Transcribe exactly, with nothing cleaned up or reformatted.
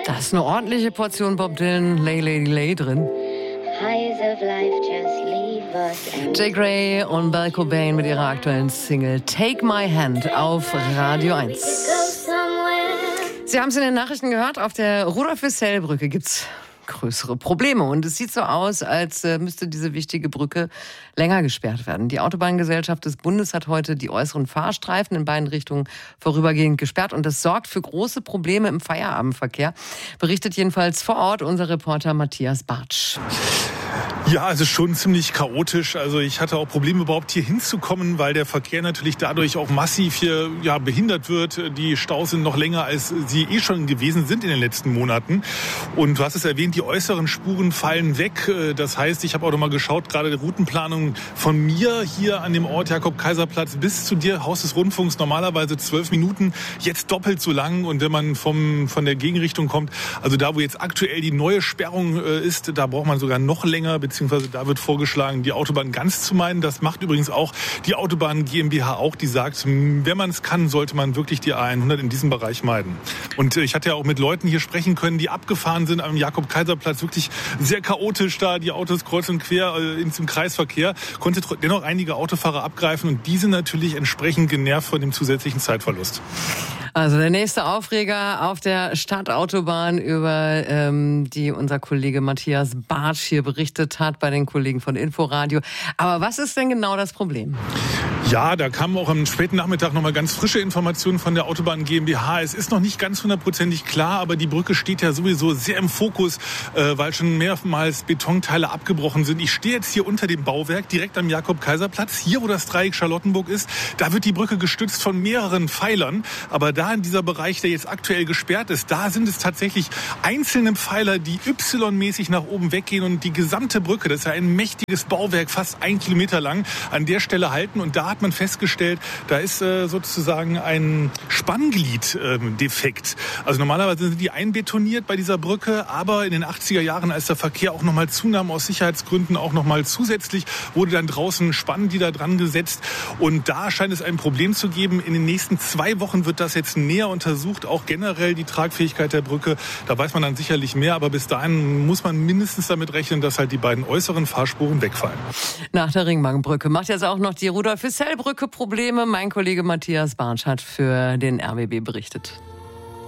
Da ist eine ordentliche Portion Bob Dylan, Lay Lady Lay drin. Jay Gray und Belle Cobain mit ihrer aktuellen Single Take My Hand auf Radio eins. Sie haben es in den Nachrichten gehört, auf der Rudolf-Wissell-Brücke gibt's größere Probleme. Und es sieht so aus, als äh, müsste diese wichtige Brücke länger gesperrt werden. Die Autobahngesellschaft des Bundes hat heute die äußeren Fahrstreifen in beiden Richtungen vorübergehend gesperrt. Und das sorgt für große Probleme im Feierabendverkehr. Berichtet jedenfalls vor Ort unser Reporter Matthias Bartsch. Ja, also schon ziemlich chaotisch. Also ich hatte auch Probleme, überhaupt hier hinzukommen, weil der Verkehr natürlich dadurch auch massiv hier ja, behindert wird. Die Staus sind noch länger, als sie eh schon gewesen sind in den letzten Monaten. Und du hast es erwähnt, die äußeren Spuren fallen weg. Das heißt, ich habe auch noch mal geschaut, gerade die Routenplanung von mir hier an dem Ort Jakob-Kaiser-Platz bis zu dir, Haus des Rundfunks, normalerweise zwölf Minuten, jetzt doppelt so lang. Und wenn man vom, von der Gegenrichtung kommt, also da, wo jetzt aktuell die neue Sperrung ist, da braucht man sogar noch länger, beziehungsweise da wird vorgeschlagen, die Autobahn ganz zu meiden. Das macht übrigens auch die Autobahn GmbH auch, die sagt, wenn man es kann, sollte man wirklich die A hundert in diesem Bereich meiden. Und ich hatte ja auch mit Leuten hier sprechen können, die abgefahren sind am Jakob-Kaiser-Platz, wirklich sehr chaotisch da, die Autos kreuz und quer äh, ins Kreisverkehr, konnte dennoch einige Autofahrer abgreifen und die sind natürlich entsprechend genervt von dem zusätzlichen Zeitverlust. Also der nächste Aufreger auf der Stadtautobahn, über ähm, die unser Kollege Matthias Bartsch hier berichtet hat bei den Kollegen von Inforadio. Aber was ist denn genau das Problem? Ja, da kamen auch am späten Nachmittag nochmal ganz frische Informationen von der Autobahn GmbH. Es ist noch nicht ganz hundertprozentig klar, aber die Brücke steht ja sowieso sehr im Fokus, äh, weil schon mehrmals Betonteile abgebrochen sind. Ich stehe jetzt hier unter dem Bauwerk, direkt am Jakob-Kaiser-Platz, hier wo das Dreieck Charlottenburg ist. Da wird die Brücke gestützt von mehreren Pfeilern, aber da in dieser Bereich, der jetzt aktuell gesperrt ist, da sind es tatsächlich einzelne Pfeiler, die Y-mäßig nach oben weggehen und die gesamte Brücke, das ist ja ein mächtiges Bauwerk, fast ein Kilometer lang, an der Stelle halten. Und da hat man festgestellt, da ist äh, sozusagen ein Spannglied-Defekt. Äh, also normalerweise sind die einbetoniert bei dieser Brücke, aber in den achtziger Jahren, als der Verkehr auch nochmal zunahm, aus Sicherheitsgründen auch nochmal zusätzlich, wurde dann draußen Spannglieder dran gesetzt. Und da scheint es ein Problem zu geben. In den nächsten zwei Wochen wird das jetzt näher untersucht, auch generell die Tragfähigkeit der Brücke. Da weiß man dann sicherlich mehr, aber bis dahin muss man mindestens damit rechnen, dass halt die beiden äußeren Fahrspuren wegfallen. Nach der Ringwangbrücke macht jetzt auch noch die Rudolf-Wissell-Brücke Probleme. Mein Kollege Matthias Bartsch hat für den R B B berichtet.